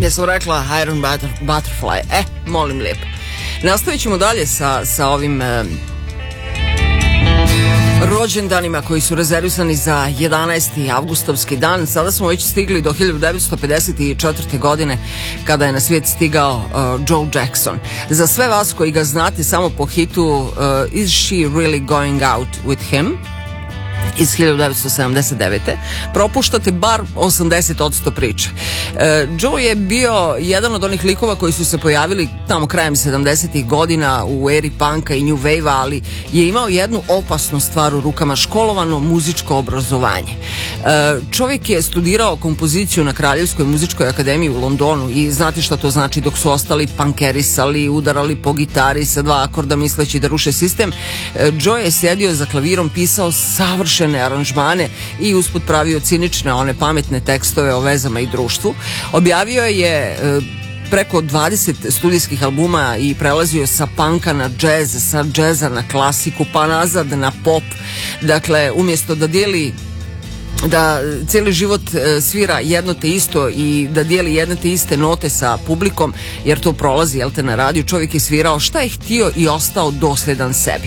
Ja sam rekla Iron Butterfly. Molim lijepo. Nastavit ćemo dalje sa ovim rođendanima koji su rezervisani za 11. avgustovski dan. Sada smo već stigli do 1954. godine kada je na svijet stigao Joe Jackson. Za sve vas koji ga znate samo po hitu Is She Really Going Out With Him iz 1979. propuštate bar 80% priče. Joe je bio jedan od onih likova koji su se pojavili tamo krajem 70. godina u eri punka i new wave-a, ali je imao jednu opasnu stvar u rukama, školovano muzičko obrazovanje. Čovjek je studirao kompoziciju na Kraljevskoj muzičkoj akademiji u Londonu i znate šta to znači dok su ostali pankerisali, udarali po gitari sa 2 akorda misleći da ruše sistem. Joe je sjedio za klavirom, pisao savršene aranžmane i usput pravio cinične, one pametne tekstove o vezama i društvu. Objavio je preko 20 studijskih albuma i prelazio sa punka na džez, sa džeza na klasiku, pa nazad na pop. Dakle, umjesto da cijeli život svira jedno te isto i da dijeli jedne te iste note sa publikom, jer to prolazi, jel te, na radiju, čovjek je svirao šta je htio i ostao dosljedan sebi.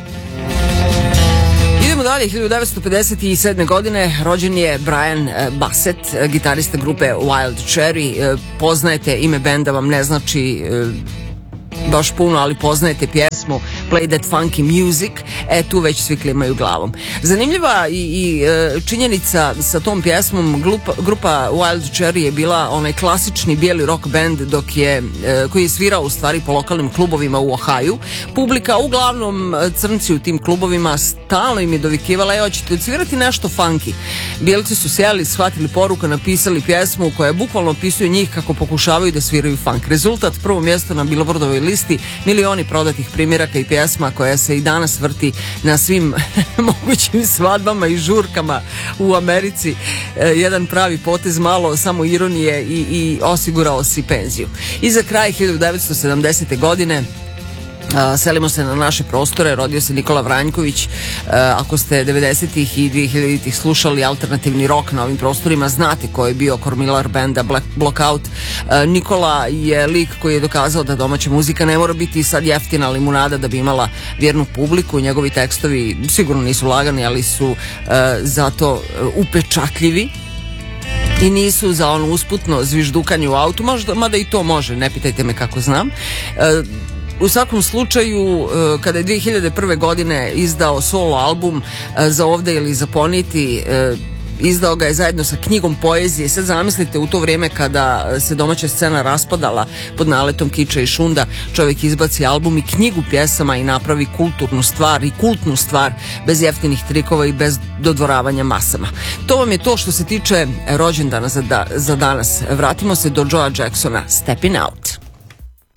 Idemo dalje, 1957. godine rođen je Brian Bassett, gitarista grupe Wild Cherry. Poznajete ime benda, vam ne znači baš puno, ali poznajete pjesmu Play That Funky Music, tu već svi klimaju glavom. Zanimljiva i činjenica sa tom pjesmom, grupa Wild Cherry je bila onaj klasični bijeli rock band koji je svirao u stvari po lokalnim klubovima u Ohaju. Publika, uglavnom crnci u tim klubovima, stalno im je dovikivala, hoćete odsvirati nešto funky. Bijelci su sjeli, shvatili poruku, napisali pjesmu koja bukvalno opisuje njih kako pokušavaju da sviraju funk. Rezultat, prvo mjesto na Billboardovoj listi, milioni prodatih primjeraka i pjesma koja se i danas vrti na svim mogućim svadbama i žurkama u Americi. Jedan pravi potez, malo samo ironije i osigurao si penziju. I za kraj 1970. godine selimo se na naše prostore, rodio se Nikola Vranjković. Ako ste 90-ih i 2000-ih slušali alternativni rock na ovim prostorima, znate ko je bio kormilar benda Blockout. Nikola je lik koji je dokazao da domaća muzika ne mora biti sad jeftina limunada da bi imala vjernu publiku. Njegovi tekstovi sigurno nisu lagani, ali su zato upečatljivi i nisu za ono usputno zviždukanje u autu, mada i to može, ne pitajte me kako znam. U svakom slučaju, kada je 2001. godine izdao solo album Za ovde ili za poniti, izdao ga je zajedno sa knjigom poezije. Sad zamislite, u to vrijeme kada se domaća scena raspadala pod naletom kiča i šunda, čovjek izbaci album i knjigu pjesama i napravi kulturnu stvar i kultnu stvar bez jeftinih trikova i bez dodvoravanja masama. To vam je to što se tiče rođendana za danas. Vratimo se do Joea Jacksona, Steppin' Out.